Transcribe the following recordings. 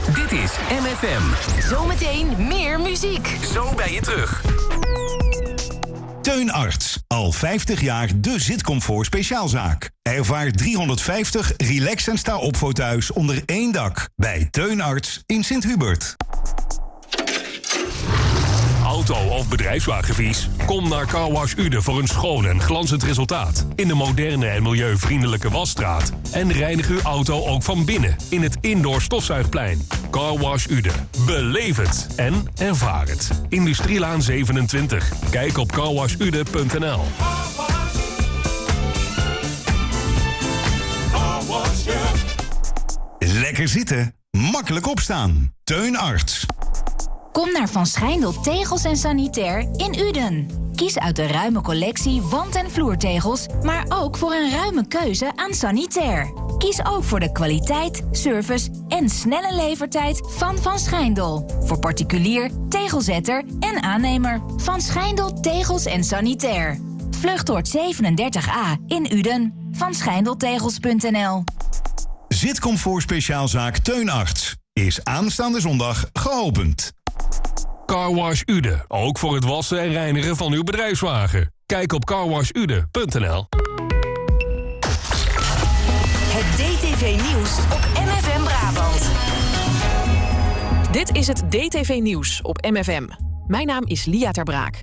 Dit is MFM. Zometeen meer muziek. Zo ben je terug. Teun Arts. Al 50 jaar de zitcomfort speciaalzaak. Ervaar 350 relax en sta op voor thuis onder één dak. Bij Teun Arts in Sint-Hubert. Auto- of bedrijfswagenvies? Kom naar Car Wash Ude voor een schoon en glanzend resultaat. In de moderne en milieuvriendelijke wasstraat. En reinig uw auto ook van binnen in het indoor stofzuigplein. Car Wash Ude. Beleef het en ervaar het. Industrielaan 27. Kijk op carwashude.nl. Lekker zitten, makkelijk opstaan. Teun Arts. Kom naar Van Schijndel Tegels en Sanitair in Uden. Kies uit de ruime collectie wand- en vloertegels, maar ook voor een ruime keuze aan sanitair. Kies ook voor de kwaliteit, service en snelle levertijd van Van Schijndel. Voor particulier, tegelzetter en aannemer. Van Schijndel Tegels en Sanitair. Vluchtoord 37A in Uden. Van Schijndeltegels.nl. Zitcomfort speciaalzaak Teun Arts is aanstaande zondag geopend. Car Wash Ude. Ook voor het wassen en reinigen van uw bedrijfswagen. Kijk op carwashude.nl. Het DTV Nieuws op MFM Brabant. Dit is het DTV Nieuws op MFM. Mijn naam is Lia ter Braak.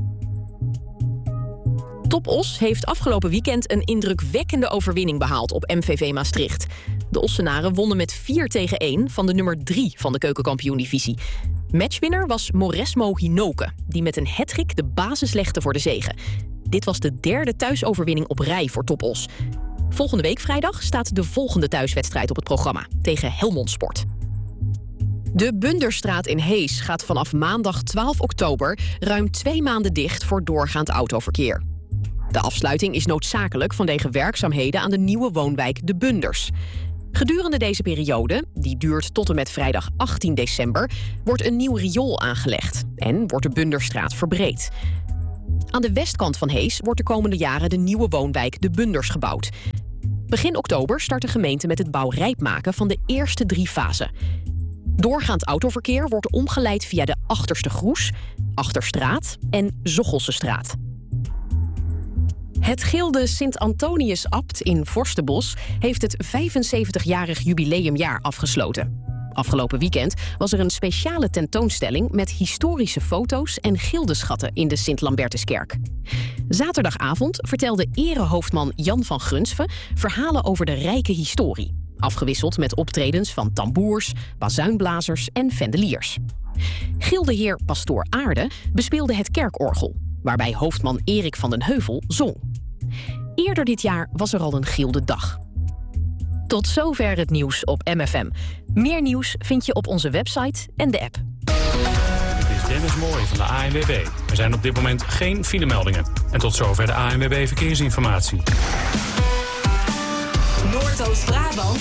Top Os heeft afgelopen weekend een indrukwekkende overwinning behaald op MVV Maastricht. De Ossenaren wonnen met 4-1 van de nummer 3 van de keukenkampioen-divisie. Matchwinner was Mauresmo Hinoke, die met een hattrick de basis legde voor de zege. Dit was de derde thuisoverwinning op rij voor Top Os. Volgende week vrijdag staat de volgende thuiswedstrijd op het programma tegen Helmond Sport. De Bunderstraat in Hees gaat vanaf maandag 12 oktober ruim 2 maanden dicht voor doorgaand autoverkeer. De afsluiting is noodzakelijk vanwege werkzaamheden aan de nieuwe woonwijk De Bunders. Gedurende deze periode, die duurt tot en met vrijdag 18 december... wordt een nieuw riool aangelegd en wordt de Bunderstraat verbreed. Aan de westkant van Hees wordt de komende jaren de nieuwe woonwijk De Bunders gebouwd. Begin oktober start de gemeente met het bouwrijp maken van de eerste 3 fasen. Doorgaand autoverkeer wordt omgeleid via de Achterste Groes, Achterstraat en Zochelsestraat. Het Gilde Sint-Antonius-Abt in Vorstenbos heeft het 75-jarig jubileumjaar afgesloten. Afgelopen weekend was er een speciale tentoonstelling met historische foto's en gildeschatten in de Sint-Lambertuskerk. Zaterdagavond vertelde erehoofdman Jan van Grunsven verhalen over de rijke historie, afgewisseld met optredens van tamboers, bazuinblazers en vendeliers. Gildeheer Pastoor Aarde bespeelde het kerkorgel, waarbij hoofdman Erik van den Heuvel zong. Eerder dit jaar was er al een Gildedag. Tot zover het nieuws op MFM. Meer nieuws vind je op onze website en de app. Dit is Dennis Mooij van de ANWB. Er zijn op dit moment geen filemeldingen. En tot zover de ANWB Verkeersinformatie. Noordoost-Brabant